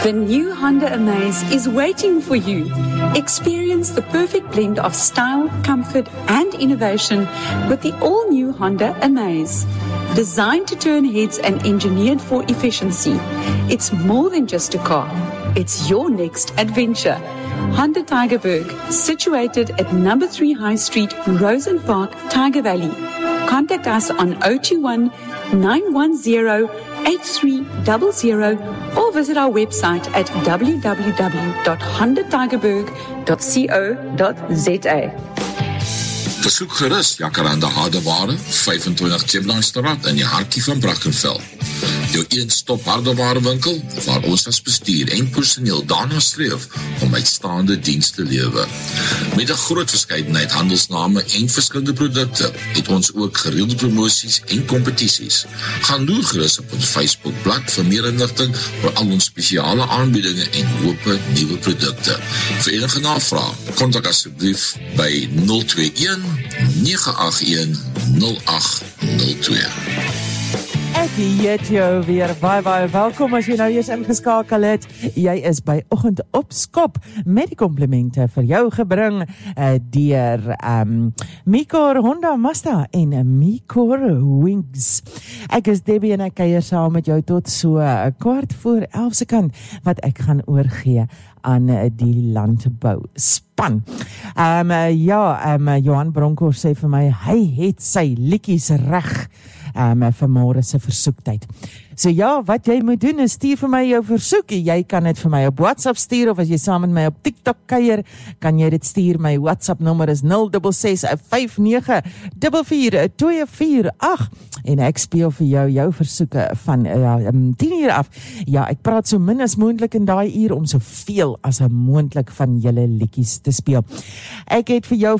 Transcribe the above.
The new Honda Amaze is waiting for you. Experience the perfect blend of style, comfort, and innovation with the all-new Honda Amaze. Designed to turn heads and engineered for efficiency, it's more than just a car. It's your next adventure. Honda Tygerberg, situated at number 3 High Street, Rosen Park, Tiger Valley. Contact us on 021 910 8300 or visit our website at www.hondatigerberg.co.za. Besoek gerus Jacaranda Hardeware, 25 Chiplandstraat in die hartjie van Brackenfell. Jou een-stop hardewarewinkel, waar ons as bestuur en personeel daarna streef om uitstaande dienste te lewer. Met 'n groot verskeidenheid handelsname en verskillende produkte, het ons ook gereelde promosies en kompetisies. Gaan loer gerus op ons Facebookblad vir meer inligting oor al ons spesiale aanbiedinge en hoope nuwe produkte. Vir enige navraag, kontak asseblief by 021 981 0802. Ek heet jou weer, baie welkom as jy nou eers ingeskakel het. Jy is by Oggend op Skop met die komplimente vir jou gebring deur Micor Honda Mazda en Micor Wings. Ek is Debbie en ek kuier saam met jou tot so 11:15 se kant wat ek gaan oorgee aan die landbouspan. Johan Bronkhorst sê vir my, hy het sy liedjies reg vir môre se versoektyd. So ja, wat jy moet doen is stuur vir my jou versoekie. Jy kan dit vir my op WhatsApp stuur of as jy saam met my op TikTok kuier, kan jy dit stuur. My WhatsApp nommer is 066-5944-248 en ek speel vir jou versoeke van 10 uur af. Ja, ek praat so min as moontlik in daai uur om soveel as moontlik van julle liedjies te speel. Ek het vir jou